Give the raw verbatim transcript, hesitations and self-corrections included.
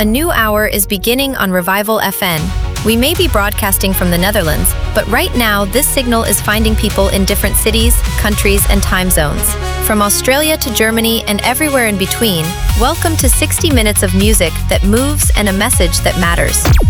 A new hour is beginning on Revival F M. We may be broadcasting from the Netherlands, but right now this signal is finding people in different cities, countries, and time zones. From Australia to Germany and everywhere in between, welcome to sixty minutes of music that moves and a message that matters.